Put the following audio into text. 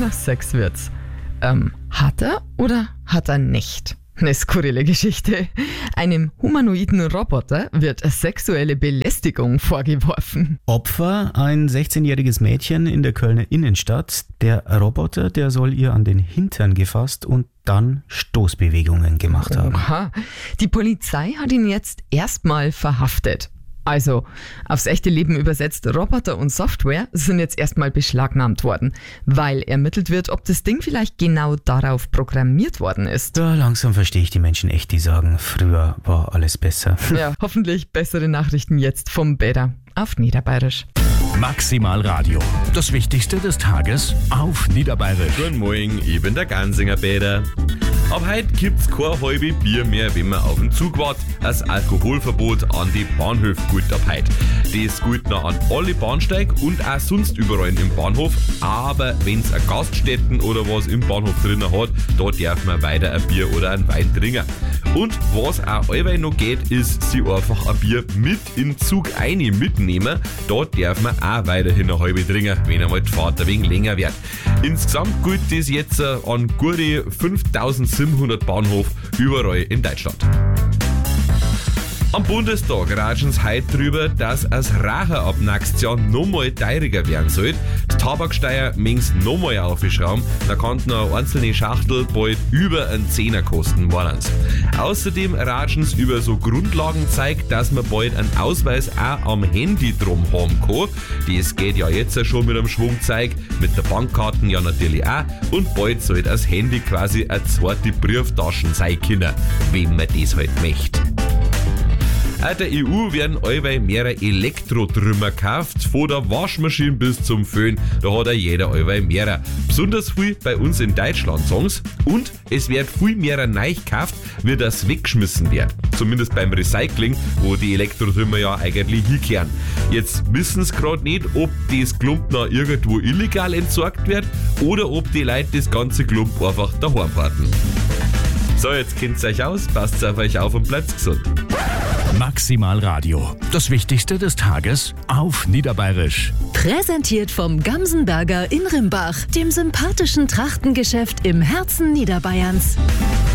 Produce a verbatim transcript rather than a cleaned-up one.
nach Sex wird's. Ähm, hat er oder hat er nicht? Eine skurrile Geschichte. Einem humanoiden Roboter wird sexuelle Belästigung vorgeworfen. Opfer, ein sechzehnjähriges Mädchen in der Kölner Innenstadt. Der Roboter, der soll ihr an den Hintern gefasst und dann Stoßbewegungen gemacht haben. Oha. Die Polizei hat ihn jetzt erstmal verhaftet. Also, aufs echte Leben übersetzt, Roboter und Software sind jetzt erstmal beschlagnahmt worden, weil ermittelt wird, ob das Ding vielleicht genau darauf programmiert worden ist. Da langsam verstehe ich die Menschen echt, die sagen, früher war alles besser. Ja, hoffentlich bessere Nachrichten jetzt vom Bäder auf Niederbayerisch. Maximal Radio. Das Wichtigste des Tages auf Niederbayerisch. Guten Morgen, ich bin der Gansinger Peter. Ab heute gibt's kein halbe Bier mehr, wenn man auf den Zug wartet. Das Alkoholverbot an die Bahnhöfe gilt ab heute. Das gilt noch an alle Bahnsteige und auch sonst überall im Bahnhof. Aber wenn's eine Gaststätten oder was im Bahnhof drinnen hat, da darf man weiter ein Bier oder einen Wein trinken. Und was auch allweil noch geht, ist, sie einfach ein Bier mit in den Zug rein mitnehmen. Da darf man auch weiterhin eine halbe trinken, wenn einmal die Fahrt ein wenig länger wird. Insgesamt gilt das jetzt an gute fünftausendsiebenhundert Bahnhof überall in Deutschland. Am Bundestag ratschen sie heute drüber, dass das Rauchen ab nächstes Jahr nochmal teurer werden soll. Die Tabaksteuer mengs nochmal aufschrauben, da kann noch eine einzelne Schachtel bald über einen Zehner kosten, waren's. Außerdem ratschen sie über so Grundlagenzeug, dass man bald einen Ausweis auch am Handy drum haben kann. Das geht ja jetzt schon mit einem Schwungzeug, mit der Bankkarten ja natürlich auch. Und bald soll das Handy quasi eine zweite Brieftaschen sein können, wenn man das halt möchte. Aus der E U werden allweil mehrere Elektrotrümmer gekauft, von der Waschmaschine bis zum Föhn, da hat ja jeder allweil mehrere. Besonders viel bei uns in Deutschland, sagen's. Und es wird viel mehr neu gekauft, wie das weggeschmissen wird. Zumindest beim Recycling, wo die Elektrotrümmer ja eigentlich hinkehren. Jetzt wissen sie gerade nicht, ob das Klump noch irgendwo illegal entsorgt wird oder ob die Leute das ganze Klump einfach daheim warten. So, jetzt kennt's euch aus, passt auf euch auf und bleibt gesund. Maximal Radio. Das Wichtigste des Tages auf Niederbayerisch. Präsentiert vom Gamsenberger in Rimbach, dem sympathischen Trachtengeschäft im Herzen Niederbayerns.